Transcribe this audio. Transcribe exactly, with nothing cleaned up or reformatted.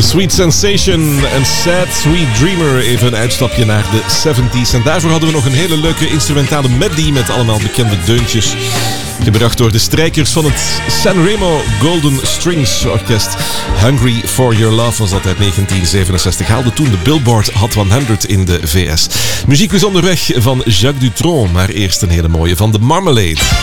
Sweet Sensation en Sad Sweet Dreamer. Even een uitstapje naar de zeventig's. En daarvoor hadden we nog een hele leuke instrumentale medley met allemaal bekende deuntjes. Gebracht door de strijkers van het Sanremo Golden Strings Orkest. Hungry for Your Love was dat uit negentien zevenenzestig. Haalde toen de Billboard Hot honderd in de V S. Muziek is onderweg van Jacques Dutronc, maar eerst een hele mooie van de Marmalade.